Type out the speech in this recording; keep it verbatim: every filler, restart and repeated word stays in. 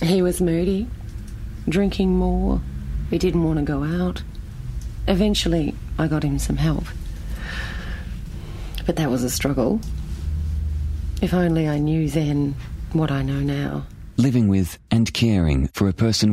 He was moody, drinking more. He didn't want to go out. Eventually, I got him some help. But that was a struggle. If only I knew then what I know now. Living with and caring for a person